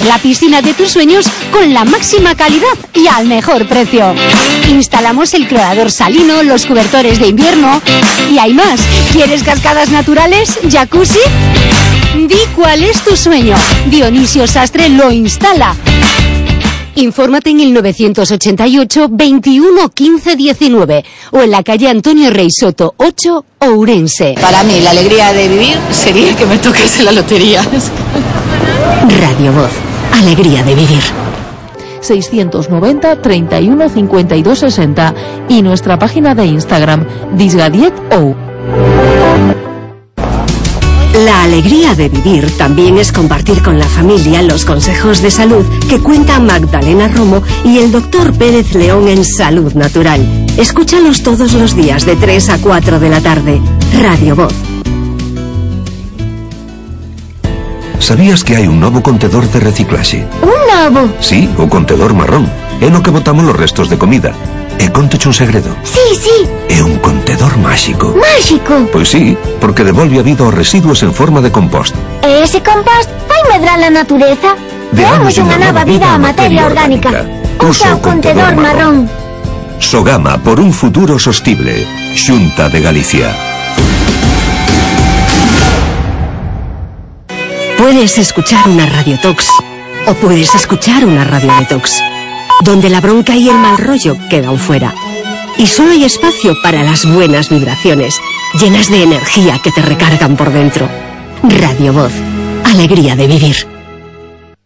Crear la piscina de tus sueños con la máxima calidad y al mejor precio. Instalamos el clorador salino, los cobertores de invierno y hay más. ¿Quieres cascadas naturales? ¿Jacuzzi? Di cuál es tu sueño. Dionisio Sastre lo instala. Infórmate en el 988 21 15 19 o en la calle Antonio Rey Soto 8, Ourense. Para mí la alegría de vivir sería que me tocase la lotería. Radio Voz, alegría de vivir. 690 31 52 60 y nuestra página de Instagram disgadiet.ou. La alegría de vivir también es compartir con la familia los consejos de salud que cuenta Magdalena Romo y el doctor Pérez León en Salud Natural. Escúchalos todos los días de 3 a 4 de la tarde. Radio Voz. ¿Sabías que hai un novo contedor de reciclaxe? Un novo? Sí, o contedor marrón. É no que botamos los restos de comida. E contoche un segredo. Sí. É un contedor máxico. Máxico? Pois sí, porque devolve a vida aos residuos en forma de compost. E ese compost vai medrar a natureza? Deamos unha nova vida á materia orgánica. Usa o contedor marrón. Sogama por un futuro sostible. Xunta de Galicia. Puedes escuchar una radiotox o puedes escuchar una radio detox, donde la bronca y el mal rollo quedan fuera. Y solo hay espacio para las buenas vibraciones, llenas de energía que te recargan por dentro. Radio Voz, alegría de vivir.